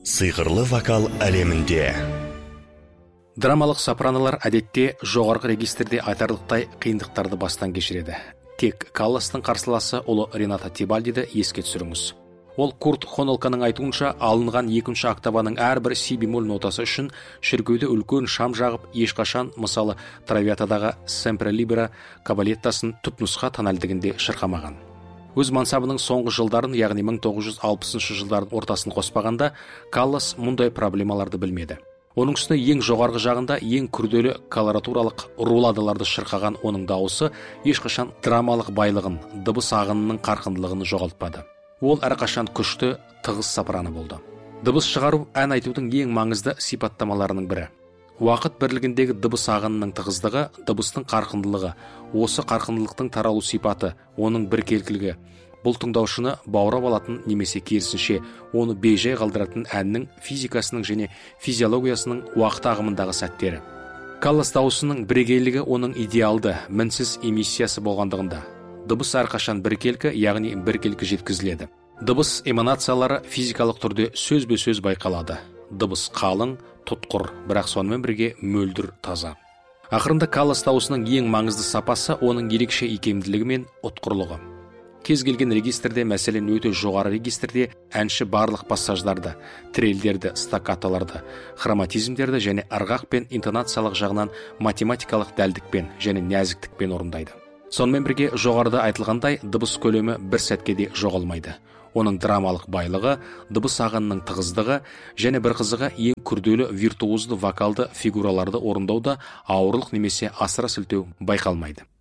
Сыйқырлы вокал әлемінде. Драмалық сопраналар әдетте жоғарғы регистрде айтарлықтай қиындықтарды бастан кешіреді. Тек Калластың қарсыласы ұлы Рената Тебальдиді еске түсіріңіз. Ол Курт Хонолканың айтуынша, алынған екінші октаваның әрбір си бемоль нотасы үшін шіркеуде үлкен шам жағып, ешқашан, мысалы, Травиатадағы Sempre Libera кабалеттасын түпнұсқа тональдігінде шырқамаған. Өз мансабының соңғы жылдарын, яғни 1960 жылдардың ортасын қоспағанда, Каллас мұндай проблемаларды білмеді. Оның үстіне ең жоғарғы жағында ең күрделі колоратуралық руладаларды шырқаған оның дауысы ешқашан драмалық байлығын, дыбыс ағынының қарқындылығын жоғалтпады. Ол әрқашан күшті, тығыз сопрано болды. Дыбыс шығару ән айтудың ең маңызды сипаттамаларының бірі. Уақыт бірлігіндегі дыбыс ағынының тығыздығы, дыбыстың қарқындылығы, осы қарқындылықтың таралу сипаты, оның біркелкілігі, бұл тыңдаушыны баурап алатын немесе керісінше оны бейжай қалдыратын әннің физикасының және физиологиясының уақыт ағымындағы сәттері. Каллас дауысының бірегейлігі оның идеалды, мінсіз эмиссиясы болғандығында. Дыбыс әрқашан біркелкі, яғни біркелкі жеткізіледі. Дыбыс эманациялары физикалық түрде сөзбе-сөз байқалады. Дыбыс қалың, тұтқыр, бірақ сонымен бірге мөлдір таза. Ақырында Каллас дауысының ең маңызды сапасы оның ерекше икемділігі мен ұтқырлығы. Кез келген регистрде, мәселен өте жоғары регистрде, әнші барлық пассаждарды, трелдерді, стаккатоларды, хроматизмдерді және ырғақ пен интонациялық жағынан математикалық дәлдікпен және нәзіктікпен орындайды. Сонымен бірге жоғарыда айтылғандай, дыбыс көлемі бір сәтке де жоғалмайды. Оның драмалық байлығы, дыбыс ағынының тығыздығы және бір қызығы ең күрделі виртуозды вокалды фигураларды орындауда ауырлық немесе асыра сілтеу байқалмайды.